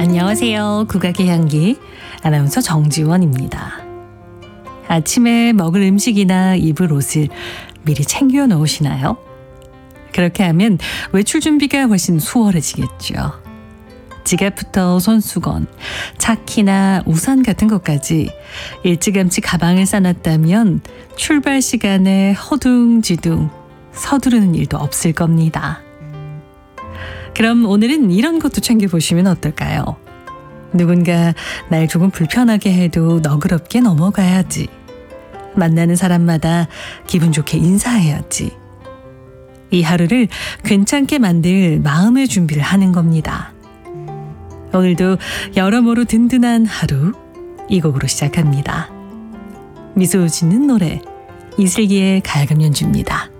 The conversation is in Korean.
안녕하세요. 국악의 향기 아나운서 정지원입니다. 아침에 먹을 음식이나 입을 옷을 미리 챙겨 놓으시나요? 그렇게 하면 외출 준비가 훨씬 수월해지겠죠. 지갑부터 손수건, 차키나 우산 같은 것까지 일찌감치 가방을 싸놨다면 출발 시간에 허둥지둥 서두르는 일도 없을 겁니다. 그럼 오늘은 이런 것도 챙겨보시면 어떨까요? 누군가 날 조금 불편하게 해도 너그럽게 넘어가야지. 만나는 사람마다 기분 좋게 인사해야지. 이 하루를 괜찮게 만들 마음의 준비를 하는 겁니다. 오늘도 여러모로 든든한 하루, 이 곡으로 시작합니다. 미소 짓는 노래, 이슬기의 가야금 연주입니다.